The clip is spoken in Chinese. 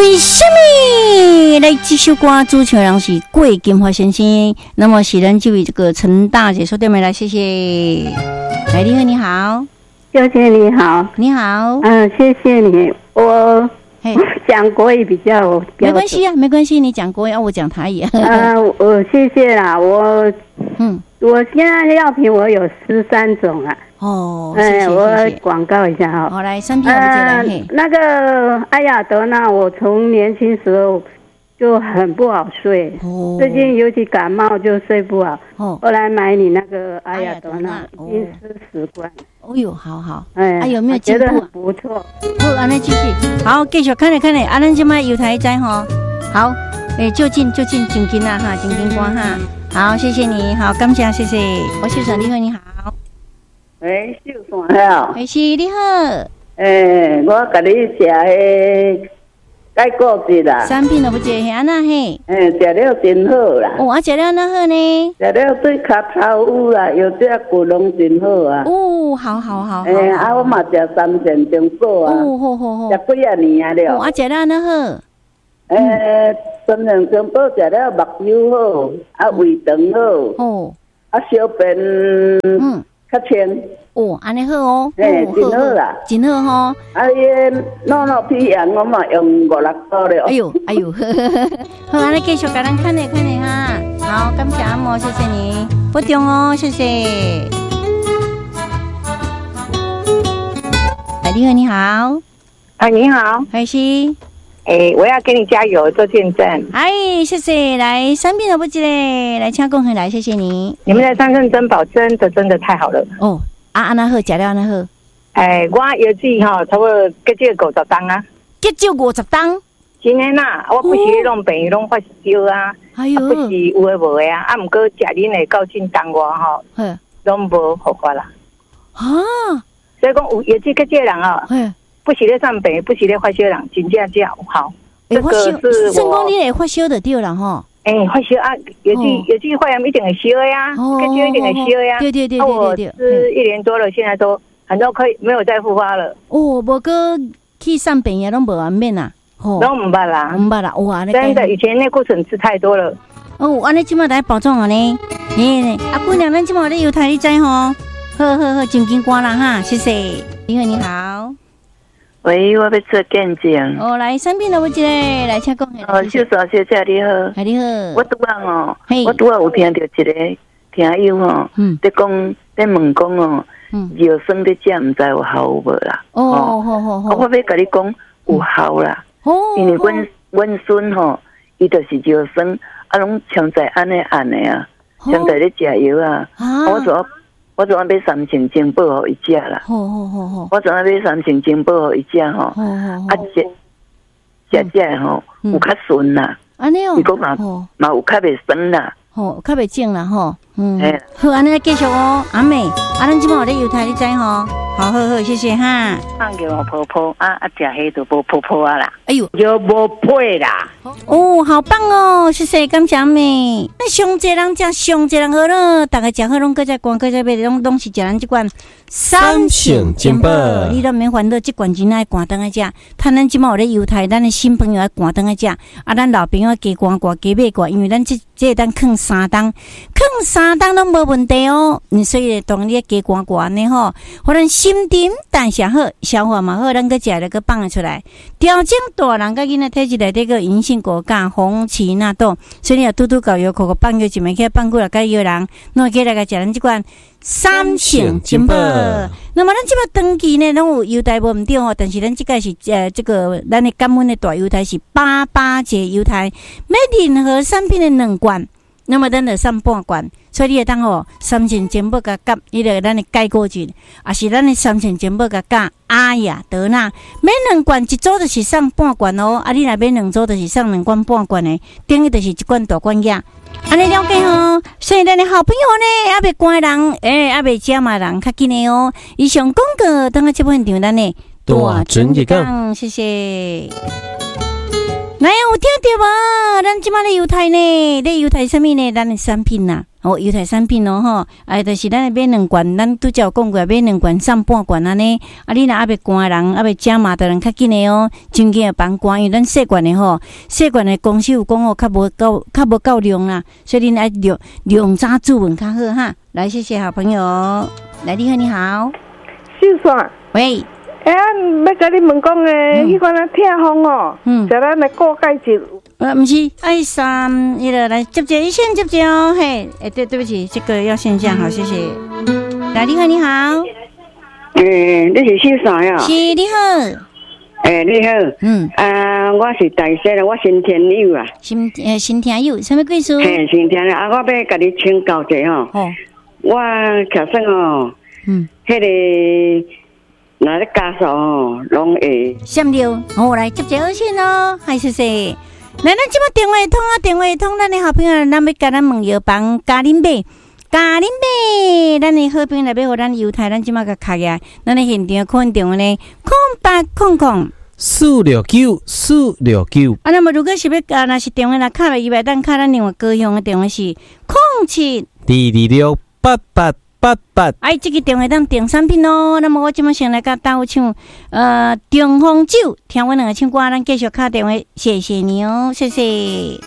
为什么来这首歌主唱人是郭金华先生？那么是咱这位这个陈大姐说对没来，谢谢。来，你好，你好， 小姐你好， 你好， 谢谢你，我讲国语比较没关系啊，没关系，你讲国语啊，我讲台语。 我谢谢啦，我现在的药品我有13种啊。 哦，谢谢， 我广告一下哈。 好，来3片我们那个艾雅德纳，我从年轻时候就很不好睡，最近尤其感冒就睡不好。后来买你那个艾雅德纳，已经40罐。哦哟，好好，有没有进步？不错。好，安尼继续， 好，继续看嘞。啊，咱今麦有台在哈，好，就近正经啦哈，正经歌哈。好，谢谢你，好，感谢，谢谢。我秀嫂，你好，你好。 喂，秀嫂好。 是你好。 我甲你食迄解果子啦。 3片都不食，安那嘿。 食了真好啦。 哦，食了那好呢。 食了对脚头有啦，有这骨拢真好啊。 哦，好。 我嘛食3件中果啊。 好。 食几啊年啊了。 食了那好。 3件中果食了目睭好，胃肠好。小便较清。 安尼好哦。 真好啦， 真好吼。 弄皮羊我嘛用5-6包了。 哎呦，好，安尼继续甲咱看咧哈。好，感谢阿嬷，谢谢你，保重哦，谢谢。你好，你好。 你好。 是。 我要给你加油做见证。 谢谢。来3片都不记嘞，来请共回来，谢谢你。 你们的3圣珍宝真的太好了。 安那好，食了安那好。 我邮寄差不多结这50单啊。 结这50单？ 真的啦，我不是弄病拢发烧啊，不是有的无的啊，不过食恁的高进当我拢无好法啦。所以讲有邮寄结这人不是咧上病，不是咧发烧人，真正有好。这个是成功你会发烧的对了哈。 发烧啊，邮寄发炎一定会烧的呀，结这一定会烧的呀。 对。 我是1年多了，现在都很多可以没有再复发了。 无个去上病也拢无完面啊。 都唔捌啦， 哇！ 真的，以前内固醇吃太多了。 安尼今麦来保重啊呢。姑娘，咱今麦咧有台你知吼？好，正经歌啦哈，谢谢。你好。 喂，我要做见证。 来3片都不记嘞，来请讲。 秀嫂小姐你好。 你好。 我拄啊有听到一个听友在讲，在问讲药酸在食，唔知有效无啦？ 好。 我要甲你讲有效啦。因为阮孙伊就是药酸，拢常在安尼按的啊，常在咧食药啊。我昨晚买3成精宝互伊食啦。我昨晚买3成精宝互伊食食有较顺啦。 安尼哦。 伊讲嘛有较袂酸啦。 较袂肿啦吼。好，安尼继续哦，阿妹，咱即摆咧油台你知吼？好，谢谢哈。 放给我婆婆食迄都无婆婆啦。 哎呦， 就无配啦。 好棒哦，谢谢感谢阿妹。那上济人食，上济人好了，大家食好拢搁再灌，搁再买，拢是食咱即罐3圣珍宝。你都免烦恼，即罐钱爱灌当来食。趁咱即摆有咧油台，咱的新朋友爱灌当来食。咱老朋友加灌，加买灌，因为咱这当放3档拢无问题哦。所以当你加灌安尼吼，互咱心情代谢好，消化嘛好，咱搁食了搁放出来，调整大人甲囡仔体质内底个银杏果干、红荠纳豆，所以你要拄搞药，口放药一枚起放过来，甲药人，弄起来甲食咱即款3圣珍宝。那么咱即摆长期呢，拢有优待无毋对哦，但是咱即个是这个咱的感恩的大优待是88节优待，买任何产品的2罐。那么咱就送半罐，所以你会当3圣珍宝甲甲，伊就咱的钙果菌，也是咱的3圣珍宝甲甲阿雅德纳，买2罐一组就是送半罐哦，你若买2组就是送2罐半罐的，等于就是一罐大罐呀。安尼了解吼，所以咱的好朋友呢，还袂关人，还袂食嘛人较紧的哦。以上广告，等下这部分咱呢大真一讲，谢谢。来，有听到无？咱即马咧犹太呢，咧犹太什么呢？咱的产品呐，犹太产品哦吼，就是咱买2罐，咱拄则有讲过，买2罐送半罐安尼。你若还袂寒人，还袂食嘛的人较紧的哦，真紧要帮寒，因为咱细罐的吼，细罐的公司有讲哦，较无够量啦，所以恁爱量早煮饭较好哈。来，谢谢好朋友，来，你好， 秀爽， 喂。 要甲你问讲诶，迄款啊痛风哦，食咱来过钙质。 毋是，爱3，伊个来接一线接哦，嘿，对不起，这个要线下，好，谢谢。来，你好， 你是秀爽呀？ 是，你好。 你好，我是大西啦，我新田友啦。 新田友，什么故事？ 嘿，新田啦，我要甲你请教者吼。我卡算哦，迄个。那咧家属哦，拢会闪掉。来接热线哦，嗨，谢谢。来，咱即马电话通，咱的好朋友，咱要甲咱问药房嘉林贝，咱的好朋友来要互咱犹太，咱即马甲开起来，咱的现场看电话呢 ，0800-469-469。 那么如果是要若是电话来卡了以外，咱卡咱另外高雄的电话是 07-226-8888。 这个电话当订产品哦。那么我今麦先来甲大家唱中风酒，听我2个唱歌，咱继续卡电话，谢谢你哦，谢谢。